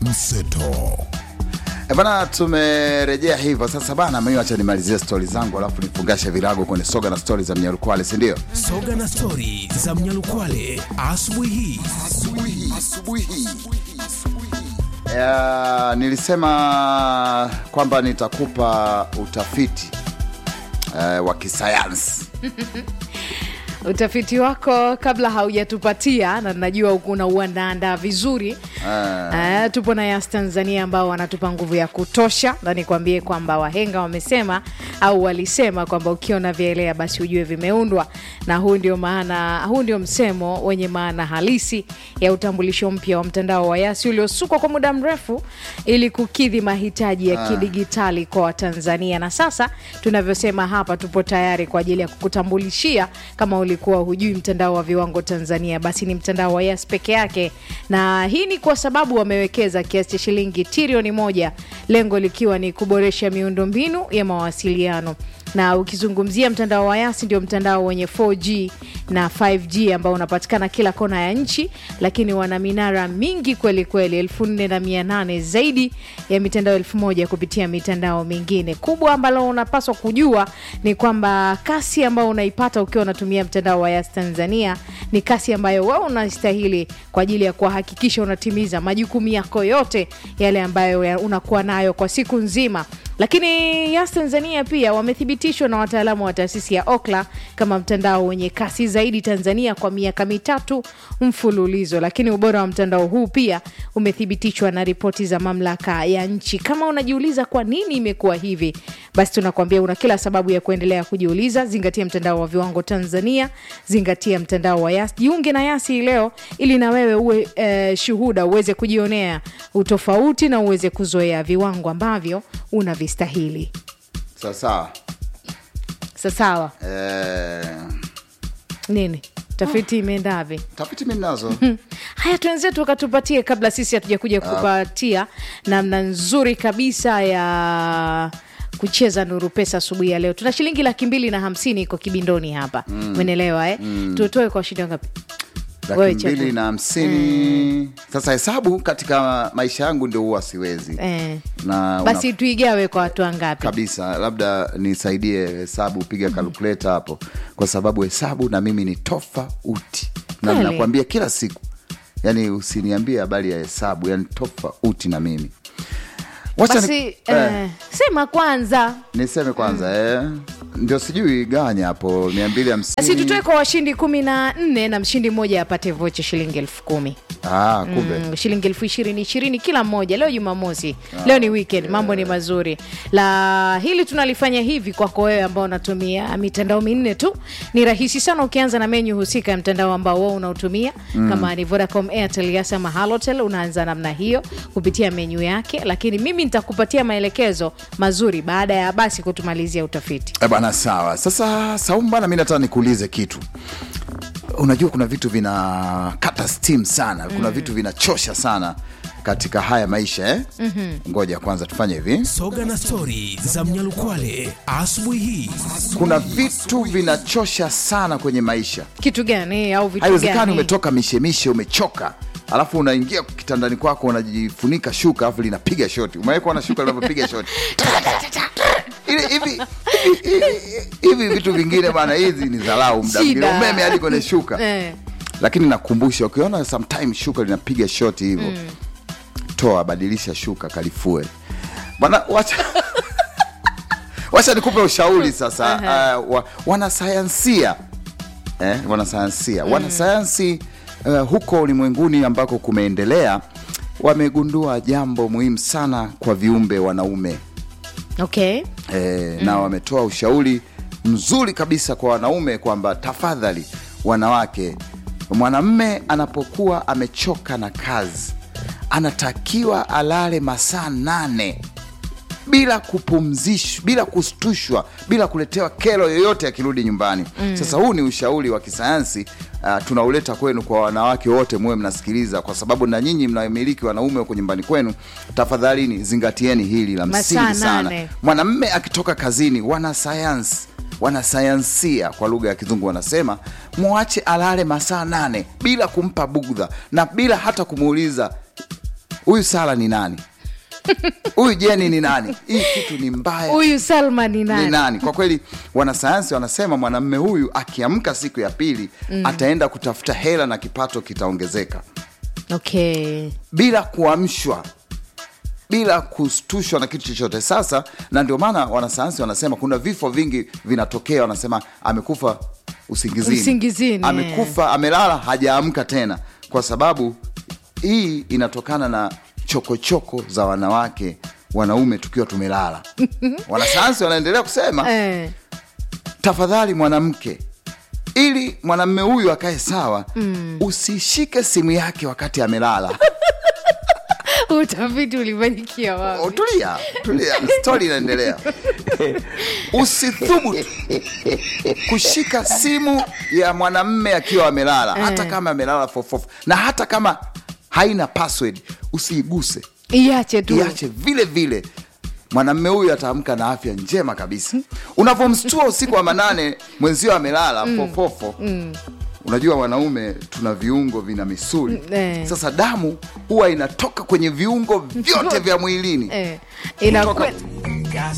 Mseto. Bana, tumerejea hivyo sasa bana. Mimi acha nimalizie story zangu alafu nifungashe virago kwenye soga na story za Mnyalukwale, si ndio? Soga na story za Mnyalukwale asubuhi hii. Nilisema kwamba nitakupa utafiti wa kisayansi. Utafiti wako kabla haujatupatia, na najua ukuna uandaandaa vizuri. Tupo na Yas Tanzania ambao wanatupa nguvu ya kutosha, na nikwambie kwamba wahenga wamesema au walisema kwamba ukiona vielea basi ujue vimeundwa, na huu ndio msemo wenye maana halisi ya utambulisho mpya wa mtandao wa Yas uliosukwa kwa muda mrefu ili kukidhi mahitaji ya kidigitali kwa Watanzania. Na sasa tunavyosema hapa, tupo tayari kwa ajili ya kukutambulishia kama ulikuwa hujui mtandao wa viwango Tanzania, basi ni mtandao wa Yas peke yake. Na hii ni kwa sababu wamewekeza kiasi cha shilingi trilioni 1, lengo likiwa ni kuboresha miundombinu ya mawasiliano. Na ukizungumzia mtandao wa Yas, ndio mtandao wenye 4G na 5G ambao unapatikana kila kona ya nchi, lakini wana minara mingi kweli kweli, 4800 zaidi ya mitandao 1000 kupitia mitandao mingine. Kubwa ambalo unapaswa kujua ni kwamba kasi ambayo unaipata ukiwa unatumia mtandao wa Yas Tanzania ni kasi ambayo wewe unastahili kwa ajili ya kuhakikisha unatimiza majukumu yako yote yale ambayo unakuwa nayo kwa siku nzima. Lakini Yas Tanzania pia wamethibitishwa na wataalamu wa taasisi ya Ookla kama mtandao wenye kasi zaidi Tanzania kwa miaka 3 mfululizo. Lakini ubora wa mtandao huu pia umethibitishwa na ripoti za mamlaka ya nchi. Kama unajiuliza kwa nini imekuwa hivi, basi tunakwambia una kila sababu ya kuendelea kujiuliza. Zingatia mtandao wa viwango Tanzania, zingatia mtandao wa Yas. Jiunge na Yas leo ili na wewe uwe shuhuda, uweze kujionea utofauti na uweze kuzoea viwango ambavyo unavistahili. Sawa. Nini? Tafiti imeenda wapi? Tafiti minazo. Haya, tuanze tukatupatie kabla sisi hatujakuja kupatia namna nzuri kabisa ya kucheza Nuru Pesa asubuhi ya leo. Tuna shilingi 250 iko kibindoni hapa. Umeelewa Tutoe kwa shilingi ngapi? 250. Sasa hesabu katika maisha yangu ndio huwa siwezi. Na basi tuigawe kwa watu wangapi? Kabisa, labda nisaidie hesabu, piga calculator hapo, kwa sababu hesabu na mimi ni tofauti. Na nakwambia kila siku. Yaani usiniambie habari ya hesabu, yani tofauti na mimi. Basi sema kwanza. Niseme kwanza ndio sijui ganya hapo 250. Basi tutoe kwa washindi 14 na mshindi mmoja apate vocha shilingi 10,000. Kumbe. Shilingi 20,000 kila mmoja. Leo Jumamosi. Leo ni weekend, mambo ni mazuri. La hili tunalifanya hivi kwako wewe ambao unatumia mitandao minne tu. Ni rahisi sana ukianza na menu husika ya mtandao ambao wewe unautumia. Kama ni Vodacom, Airtel, Yas ama Halotel, unaanza namna hiyo kupitia menu yake. Lakini mimi nitakupatia maelekezo mazuri baada ya basi kutumalizia utafiti. Bana sawa. Sasa Saumu bana, mimi nataka nikuulize kitu. Unajua kuna vitu vinakata steam sana, kuna vitu vinachosha sana katika haya maisha Ngoja kwanza tufanye hivi. Soga na story za Mnyalukwale asubuhi hii. Kuna vitu vinachosha sana kwenye maisha. Kitu gani au vitu gani? Haiwezekani umetoka mishemishe, umechoka, alafu unaingia kitandani kwako unajifunika shuka alafu linapiga shoti. Umeweka na shuka linalopiga shoti. Hivi vitu vingine bana, hizi ni dharau. Muda mwingine umeme hadi kwenye shuka. Lakini nakumbusha, ukiona sometime shuka linapiga shoti hivyo, toa, badilisha shuka, kalifue bana. Wacha nikupe ushauri sasa. Wanasayansia wanasayansi huko ulimwenguni ambako kumeendelea wamegundua jambo muhimu sana kwa viumbe wanaume. Na wametoa ushauri mzuri kabisa kwa wanaume kwamba tafadhali wanawake, mwanamume anapokuwa amechoka na kazi anatakiwa alale masaa 8 bila kupumzishwa, bila kustushwa, bila kuletewa kero yoyote akirudi nyumbani. Sasa huu ni ushauri wa kisayansi tunauleta kwenu kwa wanawake wote, muwe mnasikiliza, kwa sababu na nyinyi mnamiliki wanaume huko nyumbani kwenu. Tafadhalini zingatieni hili la msingi sana. Mwanamume akitoka kazini, wanasayansia kwa lugha ya kizungu wanasema muache alale masaa 8 bila kumpa bugdha na bila hata kumuuliza huyu Sara ni nani? Huyu Jeni ni nani? Hii kitu ni mbaya. Huyu Salma ni Ni nani? nani? Kwa kweli wanasayansi wanasema mwanamume huyu akiamka siku ya pili ataenda kutafuta hela na kipato kitaongezeka. Okay. Bila kuamshwa, bila kustushwa na kitu chochote. Sasa na ndio maana wanasayansi wanasema kuna vifo vingi vinatokea, wanasema amekufa usingizini. Amekufa, amelala hajaamka tena, kwa sababu hii inatokana na chokochoko za wanaume tukiwa tumelala. Wanasayansi wanaendelea kusema tafadhali mwanamke, ili mwanamume huyu akae sawa, usishike simu yake wakati amelala. Utafiti ulifanyikia wapi? Tulia, story inaendelea. Usithubutu kushika simu ya mwanamume akiwa amelala, hata kama amelala fofofo, na hata kama haina password, usiiguse. Iache tu. Iache vile vile. Mwanamume huyu ataamka na afya njema kabisa. Unavomstua usiku wa manane mwenzio amelala fofofo. Unajua wanaume tuna viungo vina misuli. Sasa damu huwa inatoka kwenye viungo vyote vya mwilini. Inakuwa